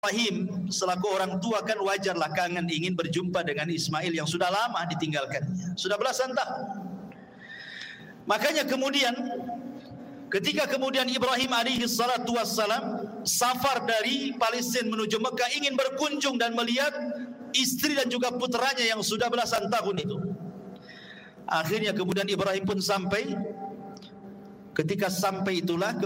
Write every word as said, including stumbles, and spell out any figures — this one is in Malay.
Ibrahim selaku orang tua kan wajarlah kangen ingin berjumpa dengan Ismail yang sudah lama ditinggalkannya, sudah belasan tahun. Makanya kemudian ketika kemudian Ibrahim alaihi salatu wassalam safar dari Palestina menuju Mekah ingin berkunjung dan melihat istri dan juga putranya yang sudah belasan tahun itu. Akhirnya kemudian Ibrahim pun sampai. Ketika sampai itulah